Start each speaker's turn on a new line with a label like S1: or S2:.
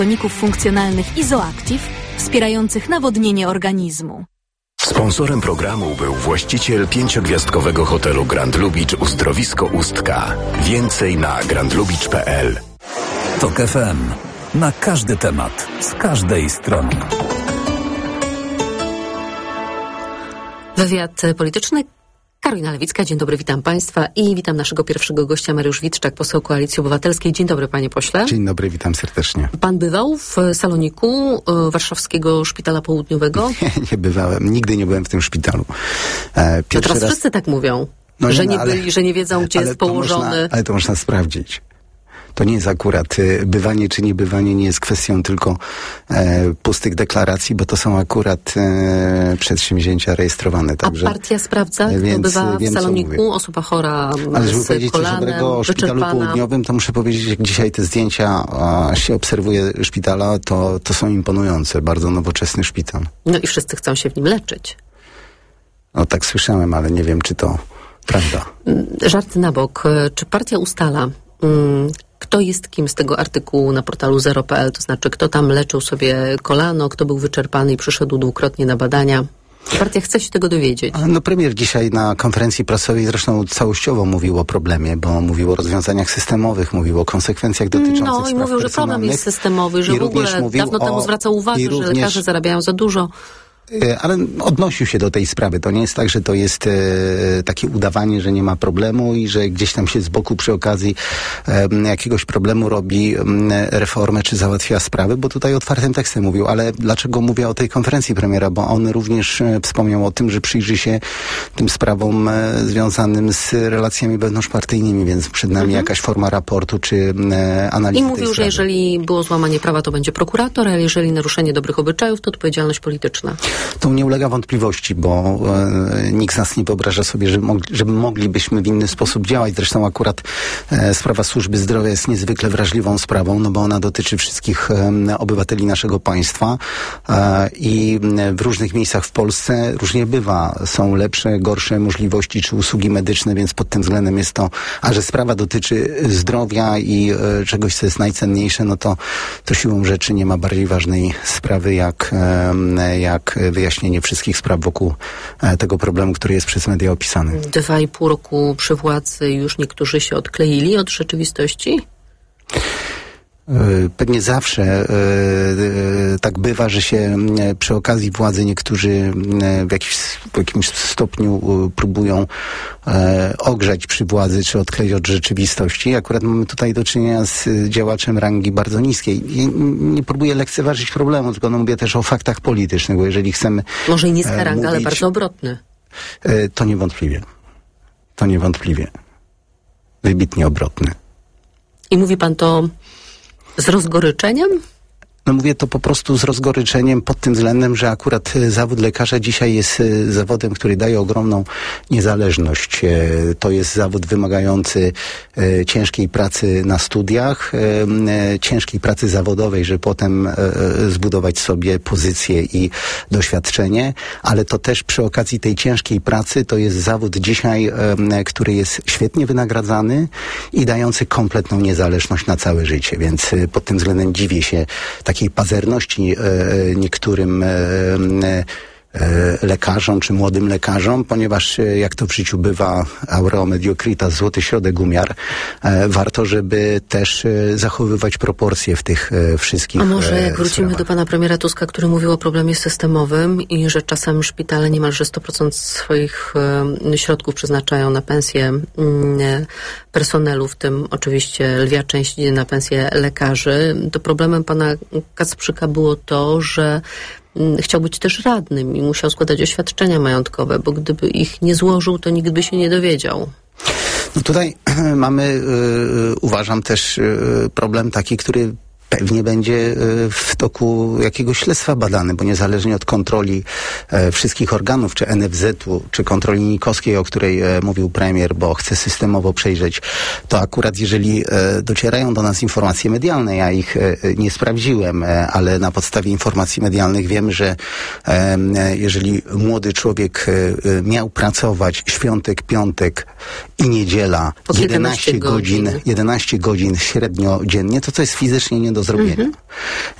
S1: toników funkcjonalnych Izoactive wspierających nawodnienie organizmu.
S2: Sponsorem programu był właściciel 5-gwiazdkowego hotelu Grand Lubicz Uzdrowisko Ustka. Więcej na grandlubicz.pl.
S3: TOK FM. Na każdy temat, z każdej strony.
S4: Wywiad polityczny. Karolina Lewicka, dzień dobry, witam Państwa i witam naszego pierwszego gościa, Mariusz Witczak, poseł Koalicji Obywatelskiej. Dzień dobry, panie pośle.
S5: Dzień dobry, witam serdecznie.
S4: Pan bywał w saloniku Warszawskiego Szpitala Południowego?
S5: Nie bywałem, nigdy nie byłem w tym szpitalu.
S4: Teraz wszyscy tak mówią, że nie byli, że nie wiedzą, gdzie jest położony.
S5: Ale to można sprawdzić. To nie jest akurat bywanie czy niebywanie, nie jest kwestią tylko pustych deklaracji, bo to są akurat przedsięwzięcia rejestrowane. Także,
S4: a partia sprawdza, kto bywa w saloniku? Osoba chora
S5: ale żeby
S4: z
S5: powiedzieć
S4: kolanem,
S5: coś dobrego o Szpitalu Południowym, to muszę powiedzieć, jak dzisiaj te zdjęcia się obserwuje szpitala, to są imponujące. Bardzo nowoczesny szpital.
S4: No i wszyscy chcą się w nim leczyć.
S5: No tak słyszałem, ale nie wiem, czy to prawda.
S4: Żarty na bok. Czy partia ustala, kto jest kim z tego artykułu na portalu zero.pl, to znaczy kto tam leczył sobie kolano, kto był wyczerpany i przyszedł dwukrotnie na badania? Partia chce się tego dowiedzieć.
S5: No premier dzisiaj na konferencji prasowej zresztą całościowo mówił o problemie, bo mówił o rozwiązaniach systemowych, mówił o konsekwencjach dotyczących spraw
S4: i mówił, że problem jest systemowy, że w ogóle dawno temu zwracał uwagę, że lekarze zarabiają za dużo.
S5: Ale odnosił się do tej sprawy. To nie jest tak, że to jest takie udawanie, że nie ma problemu i że gdzieś tam się z boku przy okazji jakiegoś problemu robi reformę czy załatwia sprawy, bo tutaj otwartym tekstem mówił. Ale dlaczego mówię o tej konferencji premiera? Bo on również wspomniał o tym, że przyjrzy się tym sprawom związanym z relacjami wewnątrzpartyjnymi, więc przed nami jakaś forma raportu czy analizy.
S4: I mówił, że jeżeli było złamanie prawa, to będzie prokurator, a jeżeli naruszenie dobrych obyczajów, to odpowiedzialność polityczna.
S5: To nie ulega wątpliwości, bo nikt z nas nie wyobraża sobie, że moglibyśmy w inny sposób działać. Zresztą akurat sprawa służby zdrowia jest niezwykle wrażliwą sprawą, no bo ona dotyczy wszystkich obywateli naszego państwa i w różnych miejscach w Polsce różnie bywa. Są lepsze, gorsze możliwości czy usługi medyczne, więc pod tym względem jest to, a że sprawa dotyczy zdrowia i czegoś, co jest najcenniejsze, no to siłą rzeczy nie ma bardziej ważnej sprawy jak wyjaśnienie wszystkich spraw wokół tego problemu, który jest przez media opisany.
S4: 2,5 roku przy władzy już niektórzy się odkleili od rzeczywistości?
S5: Pewnie zawsze tak bywa, że się przy okazji władzy niektórzy w jakimś stopniu próbują ogrzać przy władzy, czy odkleić od rzeczywistości. Akurat mamy tutaj do czynienia z działaczem rangi bardzo niskiej. Nie próbuję lekceważyć problemu, tylko mówię też o faktach politycznych, bo jeżeli chcemy
S4: może i niska ranga, ale bardzo obrotny.
S5: To niewątpliwie. To niewątpliwie. Wybitnie obrotny.
S4: I mówi pan to z rozgoryczeniem?
S5: No mówię to po prostu z rozgoryczeniem pod tym względem, że akurat zawód lekarza dzisiaj jest zawodem, który daje ogromną niezależność. To jest zawód wymagający ciężkiej pracy na studiach, ciężkiej pracy zawodowej, żeby potem zbudować sobie pozycję i doświadczenie, ale to też przy okazji tej ciężkiej pracy to jest zawód dzisiaj, który jest świetnie wynagradzany i dający kompletną niezależność na całe życie, więc pod tym względem dziwię się takiej pazerności niektórym lekarzom czy młodym lekarzom, ponieważ jak to w życiu bywa, aureo mediocritas, złoty środek umiar, warto, żeby też zachowywać proporcje w tych wszystkich.
S4: A może jak wrócimy do pana premiera Tuska, który mówił o problemie systemowym i że czasem szpitale niemalże 100% swoich środków przeznaczają na pensje personelu, w tym oczywiście lwia część idzie na pensje lekarzy, to problemem pana Kacprzyka było to, że chciał być też radnym i musiał składać oświadczenia majątkowe, bo gdyby ich nie złożył, to nikt by się nie dowiedział.
S5: No tutaj mamy, uważam też problem taki, który pewnie będzie w toku jakiegoś śledztwa badany, bo niezależnie od kontroli wszystkich organów, czy NFZ-u, czy kontroli NIK-owskiej, o której mówił premier, bo chce systemowo przejrzeć, to akurat jeżeli docierają do nas informacje medialne, ja ich nie sprawdziłem, ale na podstawie informacji medialnych wiem, że jeżeli młody człowiek miał pracować świątek, piątek i niedziela 11 godzin średnio dziennie, to jest fizycznie nie do do zrobienia.